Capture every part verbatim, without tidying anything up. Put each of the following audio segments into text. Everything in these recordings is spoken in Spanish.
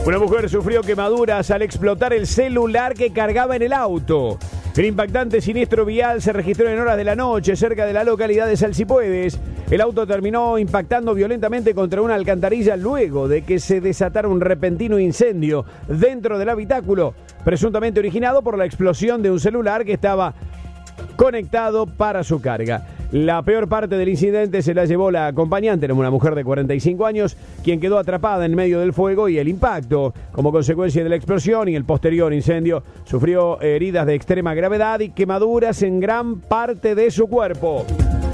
Una mujer sufrió quemaduras al explotar el celular que cargaba en el auto. El impactante siniestro vial se registró en horas de la noche cerca de la localidad de Salsipuedes. El auto terminó impactando violentamente contra una alcantarilla luego de que se desatara un repentino incendio dentro del habitáculo, presuntamente originado por la explosión de un celular que estaba conectado para su carga. La peor parte del incidente se la llevó la acompañante, era una mujer de cuarenta y cinco años, quien quedó atrapada en medio del fuego y el impacto. Como consecuencia de la explosión y el posterior incendio, sufrió heridas de extrema gravedad y quemaduras en gran parte de su cuerpo.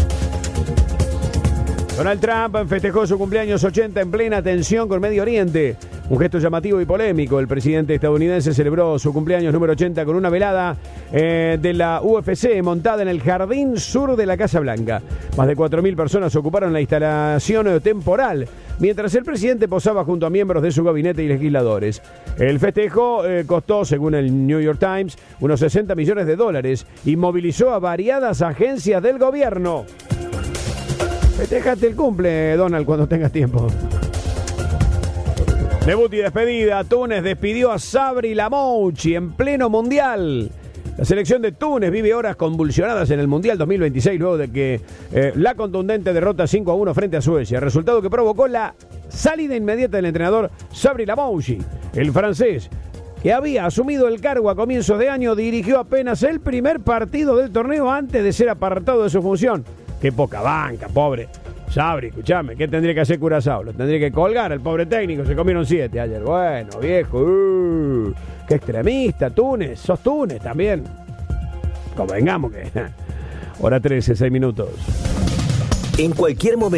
Donald Trump festejó su cumpleaños ochenta en plena tensión con Medio Oriente. Un gesto llamativo y polémico. El presidente estadounidense celebró su cumpleaños número ochenta con una velada eh, de la U F C montada en el jardín sur de la Casa Blanca. Más de cuatro mil personas ocuparon la instalación temporal, mientras el presidente posaba junto a miembros de su gabinete y legisladores. El festejo eh, costó, según el New York Times, unos sesenta millones de dólares y movilizó a variadas agencias del gobierno. Festejate el cumple, Donald, cuando tengas tiempo. Debut y despedida. Túnez despidió a Sabri Lamouchi en pleno Mundial. La selección de Túnez vive horas convulsionadas en el Mundial dos mil veintiséis luego de que eh, la contundente derrota cinco a uno frente a Suecia, resultado que provocó la salida inmediata del entrenador Sabri Lamouchi. El francés, que había asumido el cargo a comienzos de año, dirigió apenas el primer partido del torneo antes de ser apartado de su función. Qué poca banca, pobre Sabri, escuchame, ¿qué tendría que hacer Curazao? Lo tendría que colgar al pobre técnico, se comieron siete ayer. Bueno, viejo, uh, qué extremista, Túnez, sos Túnez también. Convengamos que... Hora trece, seis minutos. En cualquier momento.